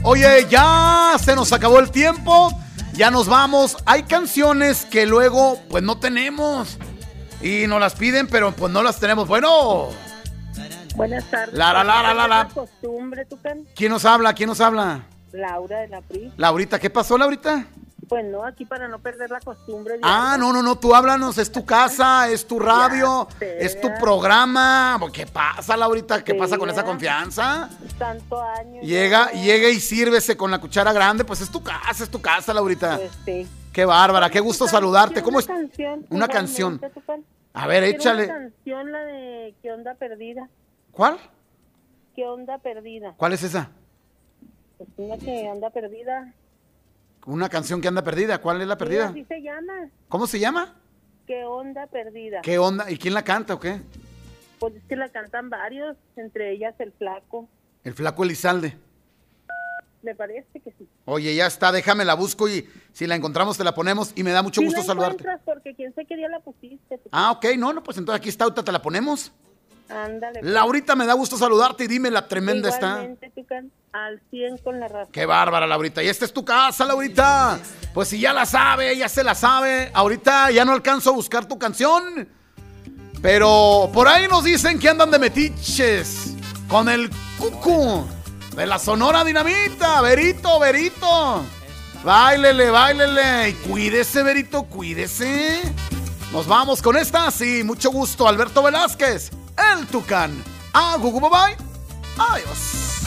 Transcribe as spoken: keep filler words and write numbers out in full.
Oye, ya se nos acabó el tiempo. Ya nos vamos. Hay canciones que luego pues no tenemos y nos las piden, pero pues no las tenemos. Bueno. Buenas tardes. La, la, la, la, la, la. Costumbre, Tucán. ¿Quién nos habla? ¿Quién nos habla? Laura de la P R I. Laurita, ¿qué pasó, Laurita? Pues no, aquí para no perder la costumbre. Ah, no, no, no, tú háblanos, es tu casa, es tu radio, es tu programa. ¿Qué pasa, Laurita? ¿Qué pasa con esa confianza? Tanto año. Llega, llega y sírvese con la cuchara grande, pues es tu casa, es tu casa, Laurita. Pues sí. Qué bárbara, qué gusto saludarte. ¿Cómo es? Una canción. Una canción. A ver, échale. Una canción, la de ¿Qué onda perdida? ¿Cuál? ¿Qué onda perdida? ¿Cuál es esa? Pues una que anda perdida. Una canción que anda perdida. ¿Cuál es la perdida? Sí, así se llama. ¿Cómo se llama? ¿Qué onda perdida? ¿Qué onda? ¿Y quién la canta o qué? Pues es que la cantan varios, entre ellas el Flaco. El Flaco Elizalde. Me parece que sí. Oye, ya está, déjame la busco y si la encontramos te la ponemos y me da mucho sí gusto la saludarte. Porque quién sé qué día la pusiste. Ah, ok, no, no, pues entonces aquí está, ahorita te la ponemos. Ándale. Pues. Laurita, me da gusto saludarte y dime, la tremenda Igualmente, está. Tucán, al cien con la raza. Qué bárbara, Laurita. Y esta es tu casa, Laurita. Pues si ya la sabe, ya se la sabe. Ahorita ya no alcanzo a buscar tu canción. Pero por ahí nos dicen que andan de metiches con el cucu de la Sonora Dinamita. Verito, Verito. Báilele, báilele. Y cuídese, Verito, cuídese. Nos vamos con esta, sí, mucho gusto. Alberto Velázquez, el Tucán. Ah, gugu, bye bye. Adiós.